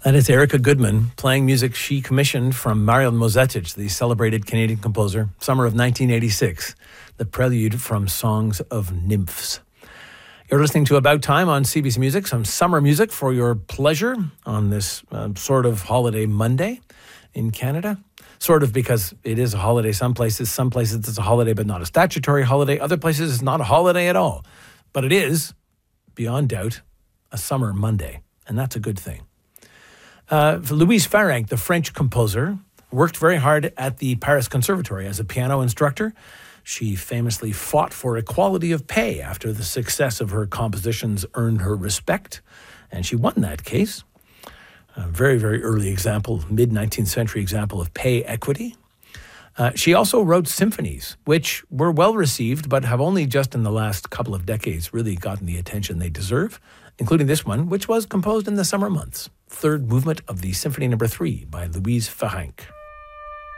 That is Erica Goodman playing music she commissioned from Mario Mozetic, the celebrated Canadian composer, summer of 1986, the prelude from Songs of Nymphs. You're listening to About Time on CBC Music, some summer music for your pleasure on this sort of holiday Monday in Canada. Sort of, because it is a holiday some places it's a holiday but not a statutory holiday. Other places it's not a holiday at all. But it is, beyond doubt, a summer Monday, and that's a good thing. Louise Farrenc, the French composer, worked very hard at the Paris Conservatory as a piano instructor. She famously fought for equality of pay after the success of her compositions earned her respect, and she won that case. A very, very early example, mid-19th century example of pay equity. She also wrote symphonies, which were well received, but have only just in the last couple of decades really gotten the attention they deserve, including this one, which was composed in the summer months. Third movement of the Symphony No. 3 by Louise Farrenc.